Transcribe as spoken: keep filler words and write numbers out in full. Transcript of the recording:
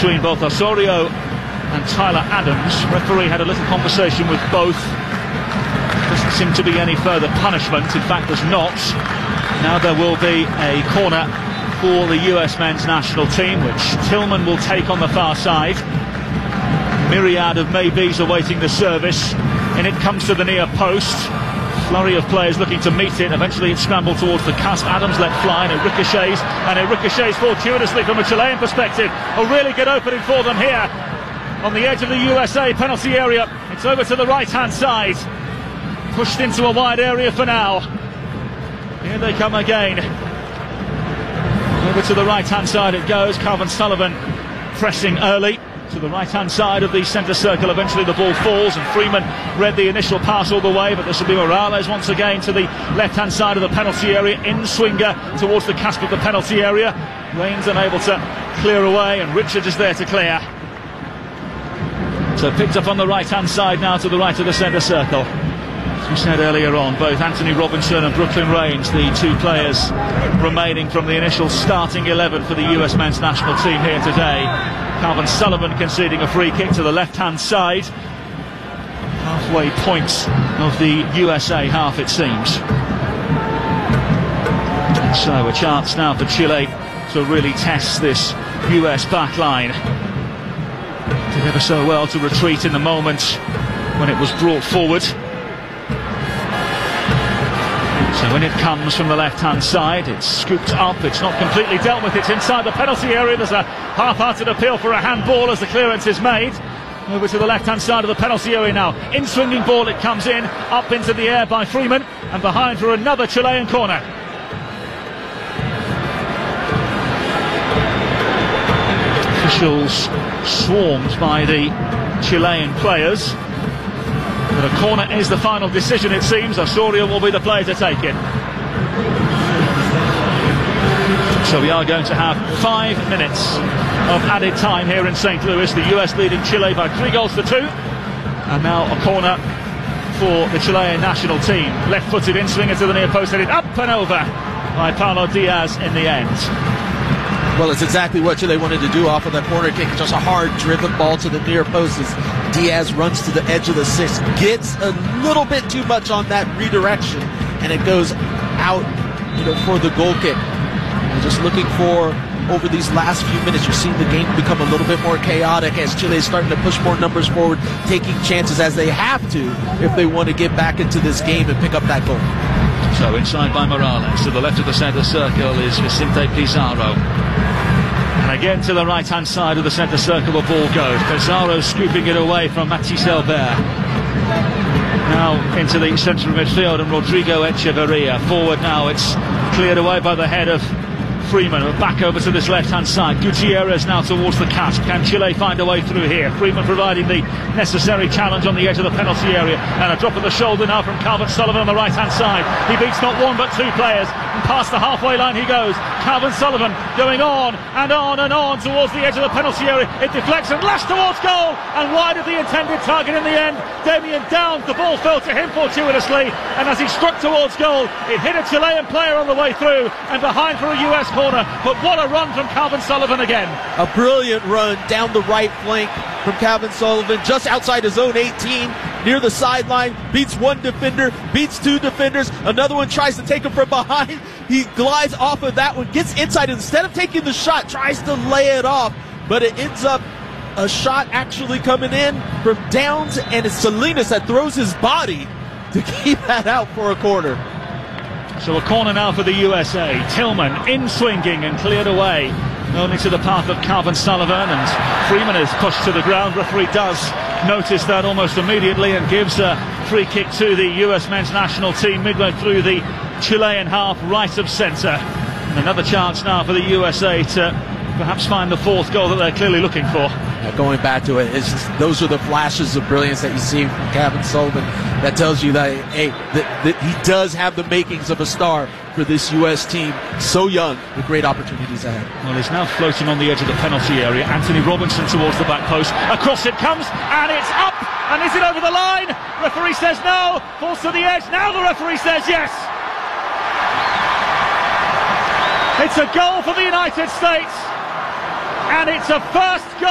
between both Osorio and Tyler Adams. Referee had a little conversation with both. Doesn't seem to be any further punishment. In fact, there's not. Now there will be a corner for the U S men's national team, which Tillman will take on the far side. Myriad of maybes awaiting the service, and it comes to the near post. Flurry of players looking to meet it. Eventually it's scrambled towards the cusp. Adams let fly and it ricochets, and it ricochets fortuitously from a Chilean perspective. A really good opening for them here on the edge of the U S A penalty area. It's over to the right hand side, pushed into a wide area for now. Here they come again. Over to the right hand side it goes. Calvin Sullivan pressing early to the right hand side of the centre circle. Eventually the ball falls, and Freeman read the initial pass all the way, but this will be Morales once again to the left hand side of the penalty area, in swinger towards the cusp of the penalty area. Rains unable to clear away, and Richards is there to clear. So picked up on the right hand side now to the right of the centre circle. As we said earlier on, both Anthony Robinson and Brooklyn Rains, the two players remaining from the initial starting eleven for the U S men's national team here today. Calvin Sullivan conceding a free kick to the left hand side. Halfway point of the U S A half, it seems. So a chance now for Chile to really test this U S back line. Did ever so well to retreat in the moment when it was brought forward. So when it comes from the left-hand side, it's scooped up, it's not completely dealt with, it's inside the penalty area. There's a half-hearted appeal for a handball as the clearance is made. Over to the left-hand side of the penalty area now. In-swinging ball, it comes in, up into the air by Freeman, and behind for another Chilean corner. Officials swarmed by the Chilean players. But a corner is the final decision, it seems. Osorio will be the player to take it. So we are going to have five minutes of added time here in Saint Louis. The U S leading Chile by three goals to two. And now a corner for the Chilean national team. Left-footed in-swinger to the near post, headed up and over by Paulo Diaz in the end. Well, it's exactly what Chile wanted to do off of that corner kick. Just a hard-driven ball to the near post as Diaz runs to the edge of the six, gets a little bit too much on that redirection, and it goes out, you know, for the goal kick. And just looking for, over these last few minutes, you're seeing the game become a little bit more chaotic as Chile is starting to push more numbers forward, taking chances as they have to if they want to get back into this game and pick up that goal. So inside by Morales, to the left of the centre circle is Vicente Pizarro. And again to the right hand side of the centre circle the ball goes. Pizarro scooping it away from Mathis Albert. Now into the central midfield, and Rodrigo Echeverria forward now. It's cleared away by the head of Freeman. Back over to this left hand side. Gutierrez now towards the cusp. Can Chile find a way through here? Freeman providing the necessary challenge on the edge of the penalty area, and a drop of the shoulder now from Calvin Sullivan on the right hand side. He beats not one but two players, and past the halfway line he goes. Calvin Sullivan going on and on and on towards the edge of the penalty area. It deflects and lashed towards goal, and wide of the intended target in the end. Damien Downs, the ball fell to him fortuitously, and as he struck towards goal, it hit a Chilean player on the way through, and behind for a U S corner. But what a run from Calvin Sullivan again. A brilliant run down the right flank from Calvin Sullivan, just outside his own eighteen, near the sideline, beats one defender, beats two defenders, another one tries to take him from behind. He glides off of that one, gets inside, instead of taking the shot, tries to lay it off, but it ends up a shot actually coming in from Downs, and it's Salinas that throws his body to keep that out for a corner. So a corner now for the U S A. Tillman in swinging and cleared away only to the path of Calvin Sullivan, and Freeman is pushed to the ground. Referee does notice that almost immediately and gives a free kick to the U S men's national team midway through the Chilean half, right of centre. And another chance now for the U S A to perhaps find the fourth goal that they're clearly looking for. Yeah, going back to it, it's just, those are the flashes of brilliance that you see from Calvin Sullivan. That tells you that, hey, that, that he does have the makings of a star for this U S team. So young, with great opportunities ahead. Well, he's now floating on the edge of the penalty area. Anthony Robinson towards the back post. Across it comes, and it's up! And is it over the line? Referee says no. Falls to the edge. Now the referee says yes. It's a goal for the United States, and it's a first goal.